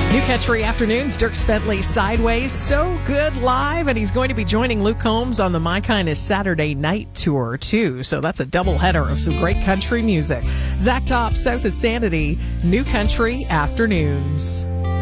New Country Afternoons, Dierks Bentley, Sideways, so good live, and he's going to be joining Luke Combs on the My Kindness Saturday Night Tour, too. So that's a doubleheader of some great country music. Zach Top, South of Sanity, New Country Afternoons.